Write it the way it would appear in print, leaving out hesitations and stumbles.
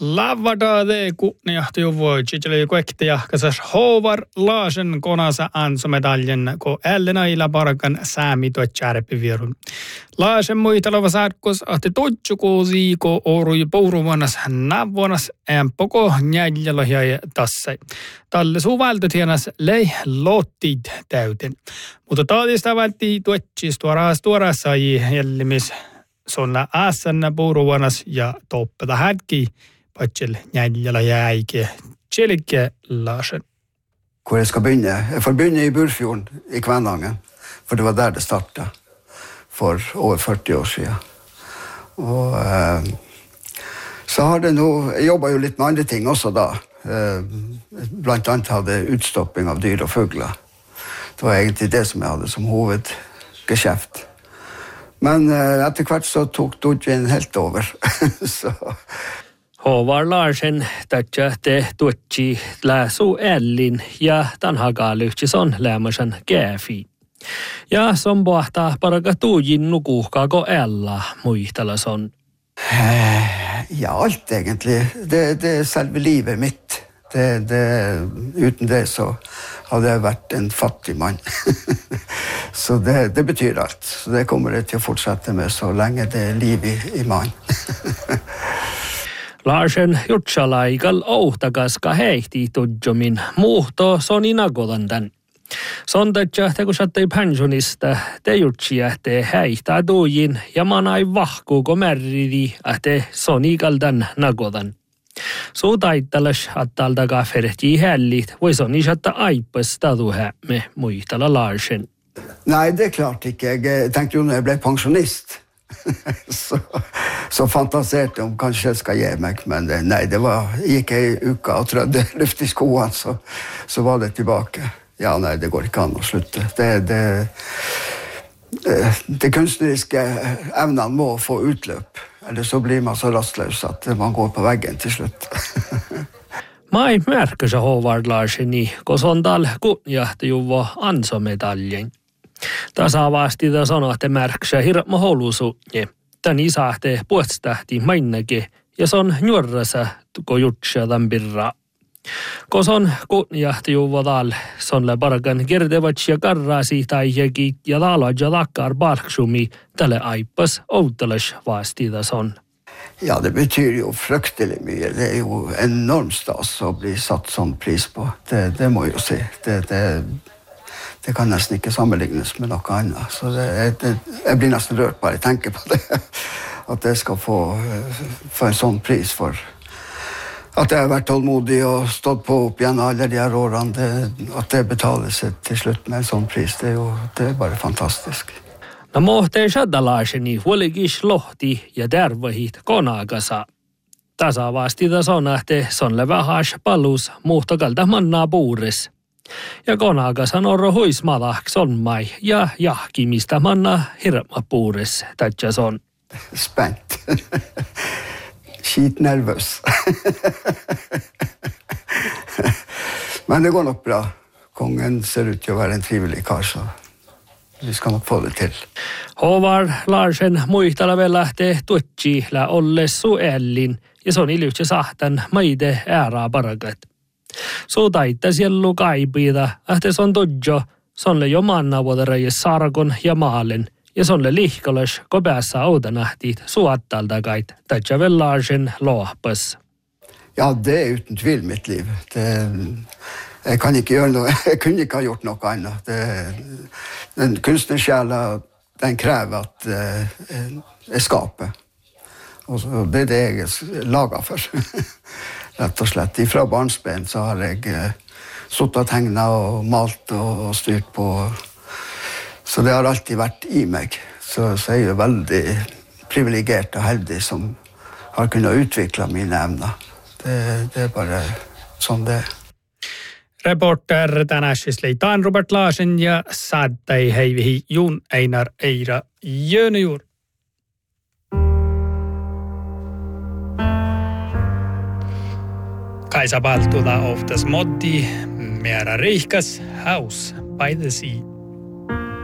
Lavadade kunniahti voi chicheli kuektia kasas Håvard Larsen konasa ansomedaljen ko ellenaila parkan saamito charpivierun. Larsen muisteleva sarkos ahti tutsukuusi ko orui pouruvanas navvonas poko njäljälo ja tassai. Talle suvalta tienas lei lottit täyten. Mutta taadista vältti tuotsis tuoras sai jellimis sonna ässänä pouruvanas ja toppeta hätki. Patsel njäljällä ja äike. Tjelike Larsen. Hvor jeg skal begynne? Jeg får begynne i Burfjorden i Kvænangen, for det var der det startet for over 40 år siden. Og så har det nå, jeg jobbet jo litt med andre ting også da. Blant annet hadde utstopping av dyr og fugler. Det var egentlig det som jeg hadde som hovedgeskjeft. Men etter hvert så tok Dodgen helt over. Så... Håvard Larsen tätsähte tuotsi läsu ellin ja tanhagaalyhtison lämmösen käfi. Ja son pohtaa paraka tuujin nukuhkaako ella muistalason. Ja, alt egentlig. Det er selve livet mitt. Uten det så hadde jeg vært en fattig mann. Så det betyr alt. Så det kommer jeg til å fortsette med så lenge det er liv i mann. Larsen jutsalaikal ohtakaska heihti tudjomin muhto soni nagolandan. Sontatja te kun sattei pensionista te jutsia te häihtää tuujin ja manai vahkuuko märridi te sonikaldan nagolan. Suutaittalas attaltakaa ferhtii hällit voi soni satta aipas taduhä me muistala Larsen. Nei, det klart ikke. Jeg tenkte jo når jeg ble pensjonist. Så fantaserte om kanskje jeg skal gi meg, men nei, det gikk ei uke og trødde luft i skoene, så var det tilbake. Ja, nei, det går ikke an å slutte. Det kunstneriske evnene må få utløp, eller så blir man så rastløs at man går på veggen til slutt. Mai märkäsä Håvard Larseni, koson tal kunniahti juvo ansomedaljen. Tasavasti ta sanotte märksä hirma holusuutje. Tän isahte puhtstahti mainnake ja son nuorrasa ko jutsia tampirra. Koson kunniahti juvo tal sonle parkan kerdevatsia karrasi tai jäki ja talaja takkar parksumi tälle aipas outelas vasti ta son. Ja, det betyr jo fryktelig mye. Det er jo enormt stas å bli satt sånn pris på. Det må jeg jo si. Det kan nesten ikke sammenlignes med noe annet. Så jeg blir nesten rørt bare jeg tenker på det. At jeg skal få en sånn pris for at jeg har vært tålmodig og stått på opp igjen alle de her årene. At det betaler seg til slutt med en sånn pris, det er bare fantastisk. No mohteen Larseni huolikis lohti ja tervahit konakasa. Tasavasti tasonahte sonle vähäs palus muhtokalta mannaa puures. Ja konakasan orro huismalak sonmai ja jahkimista manna hirma puures tatjason. Spent. Skitnervøs. Men det går nok bra. Kongen ser ut til å være en trivelig kar, så vi skal nok få det til. Håvard Larsen muistala lähtee tuotsilla ollessu ellin ja soni lyhtsä sahtan maide ääraa parakat. Suutaittas jellu kaipiita, ahte son tudjo, sonle jo mannavuotarejes sarkon ja maalen ja sonle lihkolas kopeassa outanahtit suattaltakait tatjavel Larsen lohpas. Ja, det er uten tvil mitt liv. Jeg kan ikke gjøre noe, jeg kunne ikke ha gjort noe annet. Den kunstnersjæla, den krever at jeg skaper. Og det er det jeg er laget for, rett og slett. Fra barnsben så har jeg suttet og tegnet og malt og styrt på. Så det har alltid vært i meg. Så jeg er veldig privilegert og heldig som har kunnet utvikle mine evner. Det er bare sånn det er. Reporter tänään siis leitaan Robert Larsen ja saattai heivihi Jun Einar Eira Jönejur. Kaisa Baltula of the Smoddi, Mera Reikas House by the Sea.